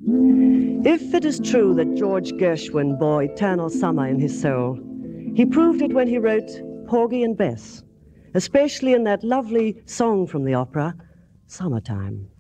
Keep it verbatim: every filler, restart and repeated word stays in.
If it is true that George Gershwin bore eternal summer in his soul, he proved it when he wrote Porgy and Bess, especially in that lovely song from the opera, Summertime.